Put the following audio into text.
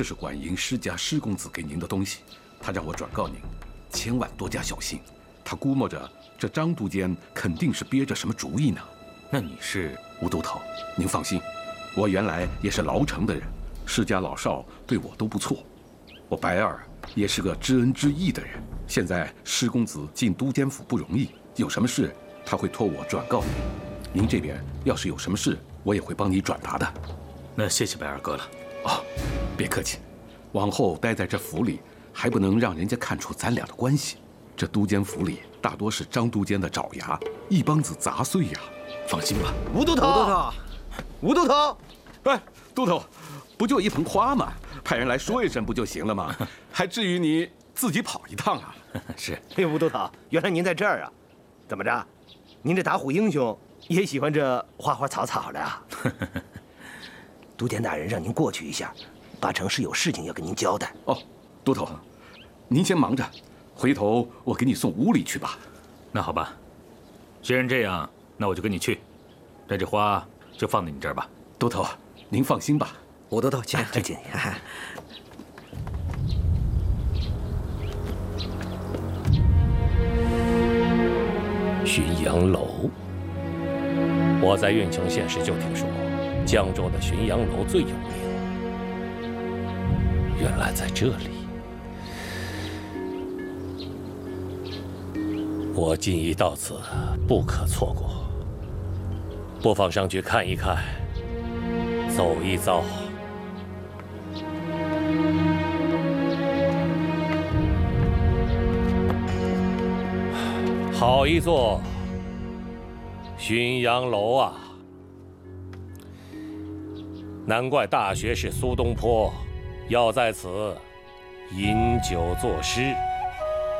这是管营施家施公子给您的东西，他让我转告您，千万多加小心。他估摸着这张督监肯定是憋着什么主意呢。 那你是吴都头，您放心，我原来也是牢城的人，施家老少对我都不错。我白二也是个知恩知义的人。现在施公子进都监府不容易，有什么事他会托我转告您。您这边要是有什么事，我也会帮你转达的。 那谢谢白二哥了。 哦，别客气。往后待在这府里，还不能让人家看出咱俩的关系。这都监府里大多是张都监的爪牙，一帮子杂碎呀。放心吧， 吴都头，吴都头， 哎，都头，不就一盆花吗？派人来说一声不就行了吗？还至于你自己跑一趟啊？ 是。 哎，吴都头，原来您在这儿啊？怎么着？您这打虎英雄也喜欢这花花草草的啊？都监大人让您过去一下，八成是有事情要跟您交代。 哦，都头，您先忙着，回头我给你送屋里去吧。 那好吧，既然这样，那我就跟你去。这花就放在你这儿吧。 都头，您放心吧。 吴都头，请请。 浔阳楼，我在运城县时就听说，江州的浔阳楼最有名。原来在这里，我今已到此，不可错过。不妨上去看一看，走一遭。好一座浔阳楼啊！难怪大学士苏东坡要在此饮酒作诗。